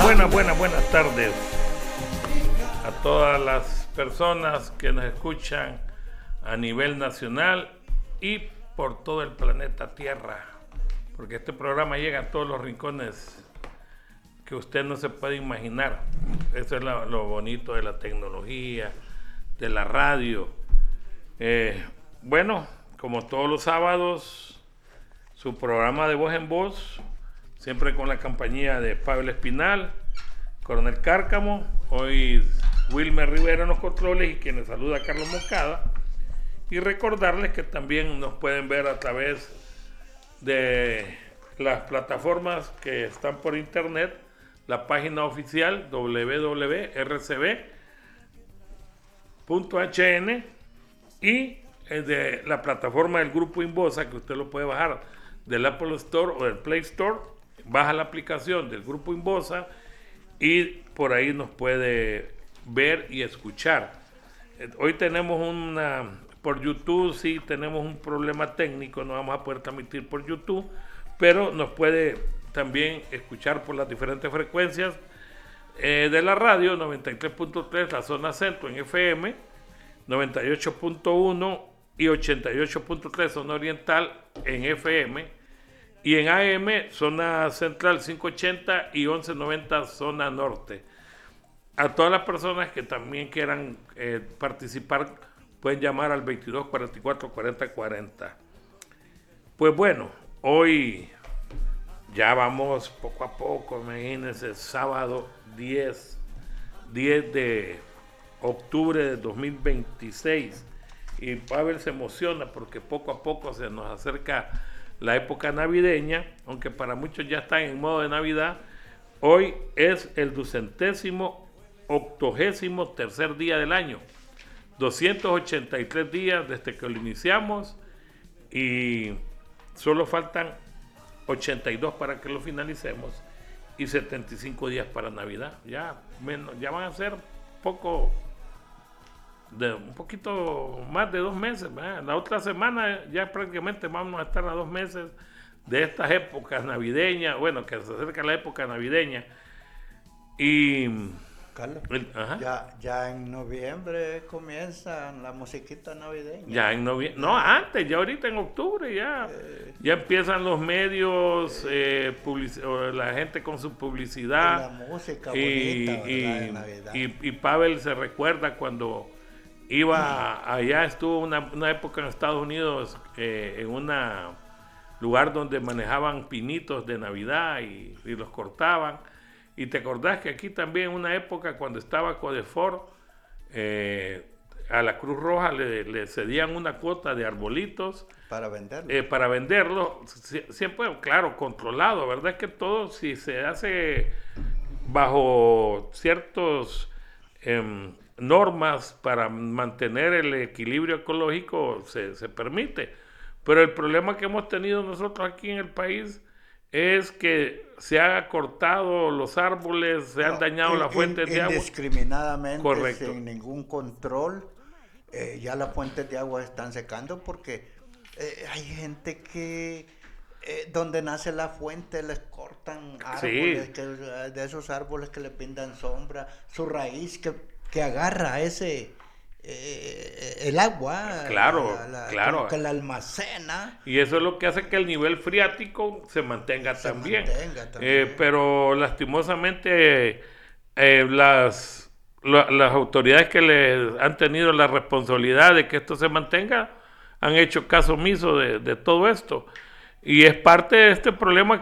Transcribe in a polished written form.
Buenas tardes a todas las personas que nos escuchan a nivel nacional y por todo el planeta Tierra, porque este programa llega a todos los rincones que usted no se puede imaginar. Eso es lo bonito de la tecnología, de la radio. Bueno, como todos los sábados, su programa de Voz en Voz, siempre con la compañía de Pablo Espinal, Coronel Cárcamo, hoy Wilmer Rivera en los controles y quien les saluda Carlos Moncada. Y recordarles que también nos pueden ver a través de las plataformas que están por internet, la página oficial www.rcb.hn y de la plataforma del Grupo Inbosa, que usted lo puede bajar del Apple Store o del Play Store. Baja la aplicación del Grupo Inbosa y por ahí nos puede ver y escuchar. Hoy tenemos por YouTube, sí tenemos un problema técnico, no vamos a poder transmitir por YouTube, pero nos puede también escuchar por las diferentes frecuencias de la radio, 93.3 la zona centro en FM, 98.1 y 88.3 zona oriental en FM, y en AM, zona central 580 y 1190 zona norte. A todas las personas que también quieran participar, pueden llamar al 22 44 40 40. Pues bueno, hoy ya vamos poco a poco, imagínense, sábado 10 de octubre de 2026. Y Pavel se emociona porque poco a poco se nos acerca la época navideña, aunque para muchos ya están en modo de Navidad. Hoy es el 283º día del año, 283 días desde que lo iniciamos y solo faltan 82 para que lo finalicemos y 75 días para Navidad. Ya van a ser un poquito más de 2 meses, ¿verdad? La otra semana ya prácticamente vamos a estar a 2 meses de estas épocas navideñas, bueno, que se acerca la época navideña. Y Carlos, ya en noviembre comienza la musiquita navideña. Ya en noviembre, no, antes, ya ahorita en octubre ya empiezan los medios, la gente con su publicidad. La música bonita, ¿verdad? De Navidad. Y Pavel se recuerda cuando iba allá, estuvo una época en Estados Unidos, en un lugar donde manejaban pinitos de Navidad y los cortaban. Y te acordás que aquí también en una época cuando estaba Codefor, a la Cruz Roja le cedían una cuota de arbolitos para venderlo. Para venderlo, siempre, claro, controlado, ¿verdad? Que todo, si se hace bajo ciertos normas para mantener el equilibrio ecológico, se permite. Pero el problema que hemos tenido nosotros aquí en el país es que se han cortado los árboles, se han dañado las fuentes de agua. Indiscriminadamente, correcto, sin ningún control, ya las fuentes de agua están secando porque hay gente que donde nace la fuente les cortan árboles, sí, de esos árboles que le pintan sombra, su raíz que agarra el agua, claro, como que la almacena. Y eso es lo que hace que el nivel freático se mantenga también. Pero lastimosamente las autoridades que le han tenido la responsabilidad de que esto se mantenga han hecho caso omiso de todo esto. Y es parte de este problema